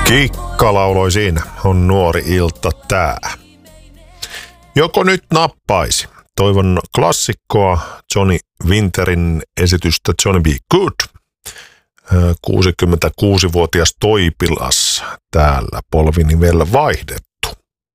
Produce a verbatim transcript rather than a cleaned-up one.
Kikka lauloi siinä, on nuori ilta tää. Joko nyt nappaisi? Toivon klassikkoa Johnny Winterin esitystä Johnny B. Good. kuusikymmentäkuusivuotias Toipilas täällä polvinivel vaihde.